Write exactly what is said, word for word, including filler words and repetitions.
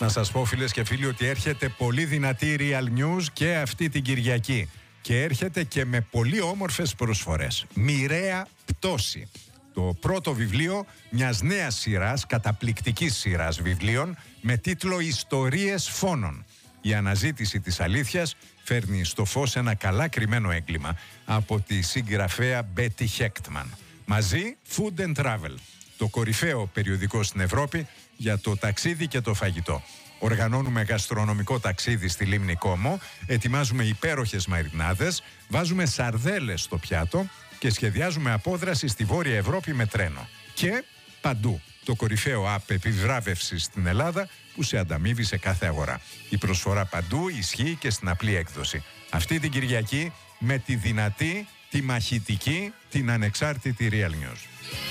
Να σας πω, φίλες και φίλοι, ότι έρχεται πολύ δυνατή Real News και αυτή την Κυριακή. Και έρχεται και με πολύ όμορφες προσφορές. Μοιραία πτώση. Το πρώτο βιβλίο μιας νέας σειράς, καταπληκτικής σειράς βιβλίων, με τίτλο «Ιστορίες φόνων». Η αναζήτηση της αλήθειας φέρνει στο φως ένα καλά κρυμμένο έγκλημα από τη συγγραφέα Μπέτι Χέκτμαν. Μαζί Food and Travel, το κορυφαίο περιοδικό στην Ευρώπη για το ταξίδι και το φαγητό. Οργανώνουμε γαστρονομικό ταξίδι στη Λίμνη Κόμο, ετοιμάζουμε υπέροχες μαρινάδες, βάζουμε σαρδέλες στο πιάτο και σχεδιάζουμε απόδραση στη Βόρεια Ευρώπη με τρένο. Και παντού. Το κορυφαίο app επιβράβευσης στην Ελλάδα που σε ανταμείβει σε κάθε αγορά. Η προσφορά παντού ισχύει και στην απλή έκδοση. Αυτή την Κυριακή με τη δυνατή, τη μαχητική, την ανεξάρτητη Real News.